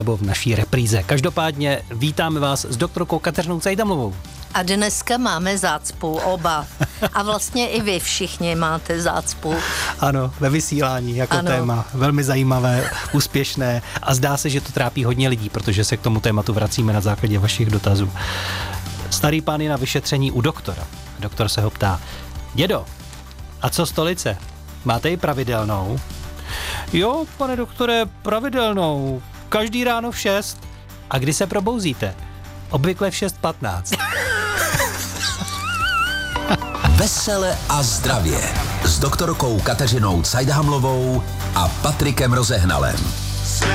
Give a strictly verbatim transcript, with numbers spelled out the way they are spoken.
nebo v naší repríze. Každopádně vítáme vás s doktorkou Kateřinou Cajdamlovou. A dneska máme zácpu oba. A vlastně i vy všichni máte zácpu. Ano, ve vysílání jako ano. Téma. Velmi zajímavé, úspěšné a zdá se, že to trápí hodně lidí, protože se k tomu tématu vracíme na základě vašich dotazů. Starý pán je na vyšetření u doktora. Doktor se ho ptá: dědo, a co stolice? Máte ji pravidelnou? Jo, pane doktore, pravidelnou. Každý ráno v šest. A kdy se probouzíte? Obvykle v šest patnáct. Vesele a zdravě s doktorkou Kateřinou Cajdhamlovou a Patrikem Rozehnalem.